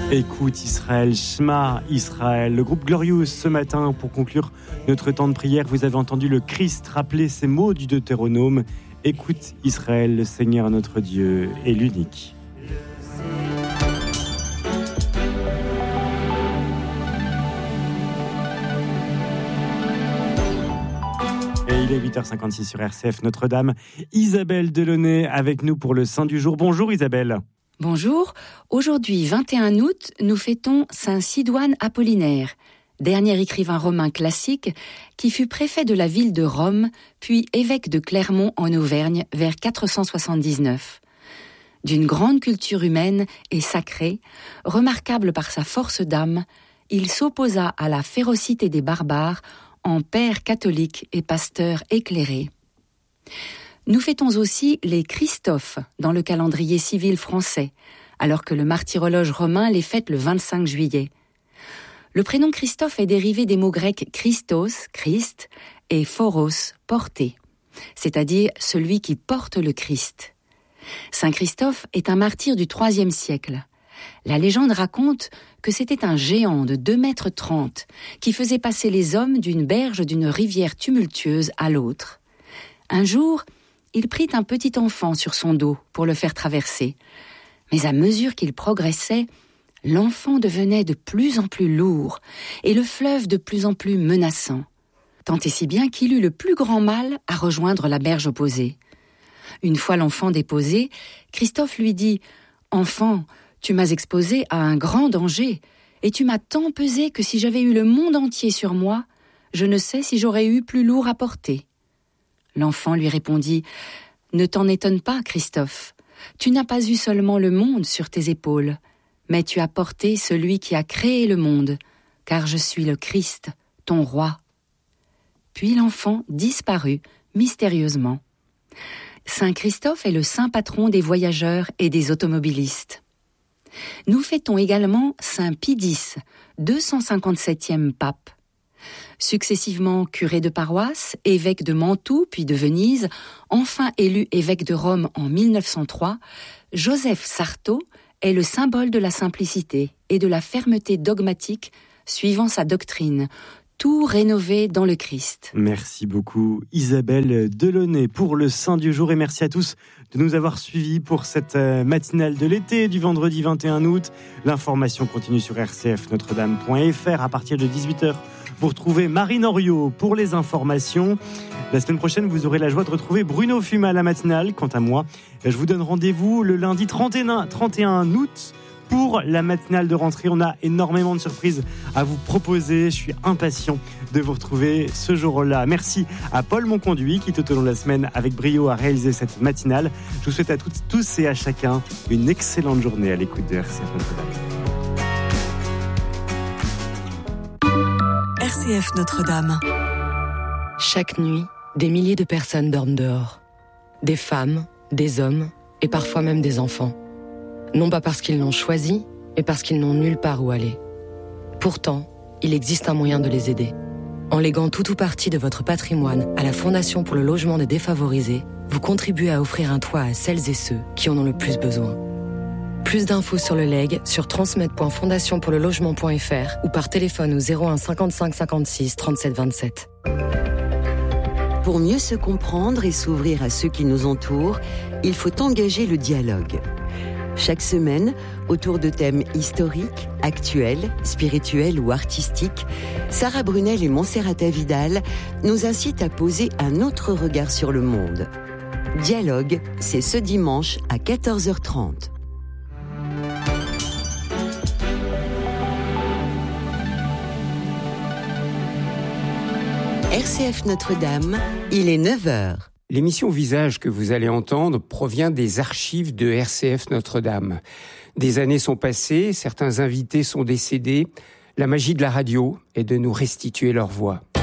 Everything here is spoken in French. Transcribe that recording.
Écoute Israël, Shema Israël, le groupe Glorious ce matin pour conclure notre temps de prière. Vous avez entendu le Christ rappeler ces mots du Deutéronome. Écoute Israël, le Seigneur notre Dieu est l'unique. Et il est 8h56 sur RCF Notre-Dame. Isabelle Delaunay avec nous pour le Saint du jour. Bonjour Isabelle. Bonjour, aujourd'hui 21 août, nous fêtons Saint Sidoine Apollinaire, dernier écrivain romain classique qui fut préfet de la ville de Rome, puis évêque de Clermont en Auvergne vers 479. D'une grande culture humaine et sacrée, remarquable par sa force d'âme, il s'opposa à la férocité des barbares en père catholique et pasteur éclairé. Nous fêtons aussi les Christophes dans le calendrier civil français, alors que le martyrologe romain les fête le 25 juillet. Le prénom Christophe est dérivé des mots grecs Christos, Christ, et phoros, porter, c'est-à-dire celui qui porte le Christ. Saint Christophe est un martyr du IIIe siècle. La légende raconte que c'était un géant de 2,30 m qui faisait passer les hommes d'une berge d'une rivière tumultueuse à l'autre. Un jour, il prit un petit enfant sur son dos pour le faire traverser. Mais à mesure qu'il progressait, l'enfant devenait de plus en plus lourd et le fleuve de plus en plus menaçant. Tant et si bien qu'il eut le plus grand mal à rejoindre la berge opposée. Une fois l'enfant déposé, Christophe lui dit « Enfant, tu m'as exposé à un grand danger et tu m'as tant pesé que si j'avais eu le monde entier sur moi, je ne sais si j'aurais eu plus lourd à porter. » L'enfant lui répondit « Ne t'en étonne pas, Christophe. Tu n'as pas eu seulement le monde sur tes épaules, mais tu as porté celui qui a créé le monde, car je suis le Christ, ton roi. » Puis l'enfant disparut mystérieusement. Saint Christophe est le saint patron des voyageurs et des automobilistes. Nous fêtons également Saint Pie X, 257e pape. Successivement curé de paroisse, évêque de Mantoue puis de Venise, enfin élu évêque de Rome en 1903, Joseph Sarto est le symbole de la simplicité et de la fermeté dogmatique suivant sa doctrine, tout rénové dans le Christ. Merci beaucoup Isabelle Delaunay pour le Saint du jour et merci à tous de nous avoir suivis pour cette matinale de l'été du vendredi 21 août. L'information continue sur rcfnotredame.fr à partir de 18h. Vous retrouvez Marine Henriot pour les informations. La semaine prochaine, vous aurez la joie de retrouver Bruno Fuma à la matinale. Quant à moi, je vous donne rendez-vous le lundi 31 août pour la matinale de rentrée. On a énormément de surprises à vous proposer. Je suis impatient de vous retrouver ce jour-là. Merci à Paul Monconduit qui, tout au long de la semaine, avec brio, a réalisé cette matinale. Je vous souhaite à toutes, tous et à chacun une excellente journée à l'écoute de RCF Notre-Dame. RCF Notre-Dame. Chaque nuit, des milliers de personnes dorment dehors. Des femmes, des hommes et parfois même des enfants. Non pas parce qu'ils l'ont choisi, mais parce qu'ils n'ont nulle part où aller. Pourtant, il existe un moyen de les aider. En léguant tout ou partie de votre patrimoine à la Fondation pour le logement des défavorisés, vous contribuez à offrir un toit à celles et ceux qui en ont le plus besoin. Plus d'infos sur le legs sur transmed.fondationpourlelogement.fr ou par téléphone au 01 55 56 37 27. Pour mieux se comprendre et s'ouvrir à ceux qui nous entourent, il faut engager le dialogue. Chaque semaine, autour de thèmes historiques, actuels, spirituels ou artistiques, Sarah Brunel et Monserrata Vidal nous incitent à poser un autre regard sur le monde. Dialogue, c'est ce dimanche à 14h30. RCF Notre-Dame, il est 9h. L'émission Visage que vous allez entendre provient des archives de RCF Notre-Dame. Des années sont passées, certains invités sont décédés. La magie de la radio est de nous restituer leur voix.